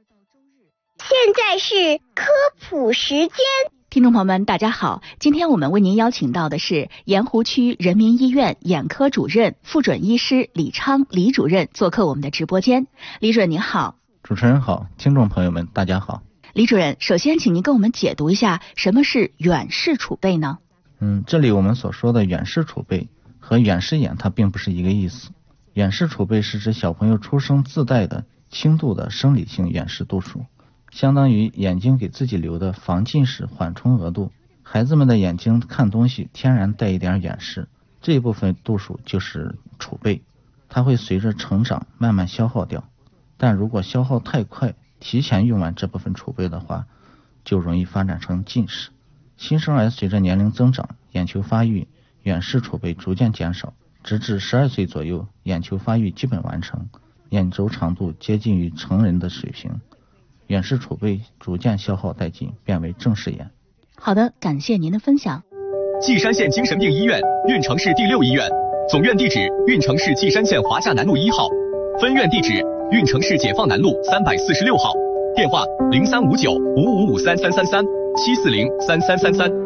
现在是科普时间。 听众朋友们大家好，今天我们为您邀请到的是盐湖区人民医院眼科主任、副准医师李昌李主任做客我们的直播间。李主任您好。 主持人好，听众朋友们大家好。 李主任，首先请您跟我们解读一下什么是远视储备呢？ 这里我们所说的远视储备和远视眼它并不是一个意思。远视储备是指小朋友出生自带的轻度的生理性远视度数，相当于眼睛给自己留的防近视缓冲额度。孩子们的眼睛看东西天然带一点远视，这一部分度数就是储备，它会随着成长慢慢消耗掉。但如果消耗太快，提前用完这部分储备的话，就容易发展成近视。新生儿随着年龄增长，眼球发育，远视储备逐渐减少，直至12岁左右，眼球发育基本完成，眼轴长度接近于成人的水平，远视储备逐渐消耗殆尽，变为正视眼。 好的，感谢您的分享。 稷山县精神病医院运城市第6医院，总院地址运城市稷山县华夏南路1号，分院地址运城市解放南路346号，电话035955533337403333。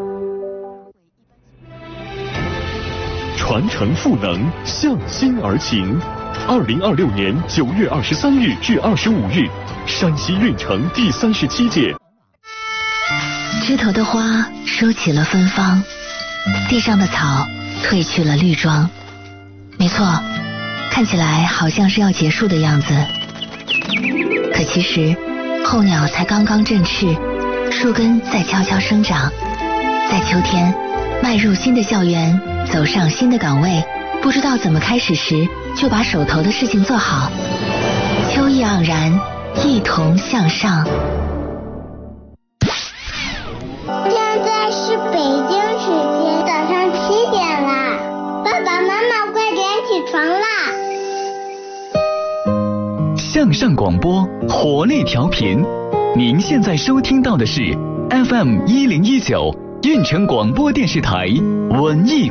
传承赋能，向心而行。2026年9月23日至25日，山西运城第37届。 枝头的花收起了芬芳，地上的草褪去了绿装。没错，看起来好像是要结束的样子，可其实候鸟才刚刚振翅，树根在悄悄生长。在秋天迈入新的校园，走上新的岗位，不知道怎么开始时，就把手头的事情做好。秋意盎然，一同向上。 现在是北京时间早上7点啦，爸爸妈妈快点起床啦！ 向上广播，活力调频。您现在收听到的是 FM 1019运城广播电视台文艺